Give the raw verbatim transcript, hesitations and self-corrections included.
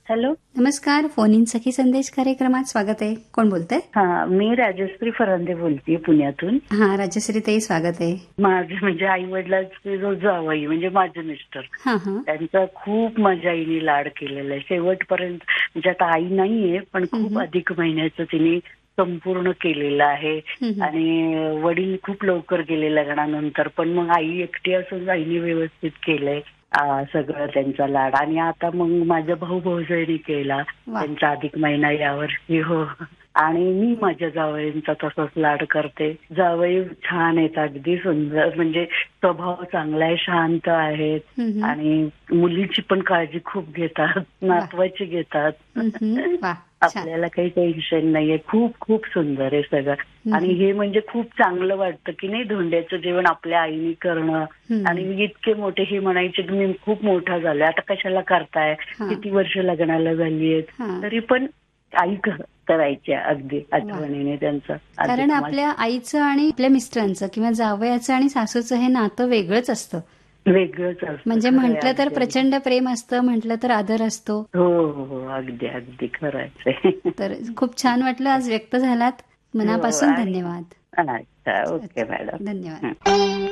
Hello, नमस्कार. Phone in सखी संदेश कार्यक्रमात स्वागत आहे. कोण बोलतंय? हा मी राजश्री फरांदे बोलतेय पुण्यातून. हा, राजश्री ताई, स्वागत आहे. माझे म्हणजे आई वडिलांचे जो जावई म्हणजे माझे मिस्टर, हा हा त्यांचा खूप माझ्या आईने लाड केलेला आहे शेवटपर्यंत. म्हणजे आता आई नाहीये पण खूप अधिक महिन्याचं तिने संपूर्ण केलेलं आहे. आणि वडील खूप लवकर गेले लग्नानंतर, पण मग आई एकटी असून आईने व्यवस्थित केलंय सगळं त्यांचा लाड. आणि आता मग माझ्या भाऊ भाऊजाईने केला त्यांचा अधिक महिना यावर्षी. हो, आणि मी माझ्या जावयांचा तसाच लाड करते. जावई छान आहेत, अगदी सुंदर, म्हणजे स्वभाव चांगला आहे, शांत आहेत आणि मुलीची पण काळजी खूप घेतात, नातवाची घेतात. आपल्याला काही टेन्शन नाहीये. खूप खूप सुंदर आहे सगळं. आणि हे म्हणजे खूप चांगलं वाटतं की नाही, धोंड्याचं जेवण आपल्या आईने करणं. आणि इतके मोठे हे म्हणायचे की मी खूप मोठा झालोय, आता कशाला करताय, किती वर्ष लग्नाला झाली आहेत, तरी पण आई करायच्या अगदी आठवणीने त्यांचं. कारण आपल्या आईचं आणि आपल्या मिस्टरांचं किंवा जावयाचं आणि सासूचं हे नातं वेगळंच असतं. वेगळंच असतं. म्हणजे म्हटलं तर प्रचंड प्रेम असतं, म्हटलं तर आदर असतो. हो हो, अगदी अगदी खरंय. तर खूप छान वाटलं आज व्यक्त झालात. मनापासून धन्यवाद. अच्छा, ओके मॅडम, धन्यवाद.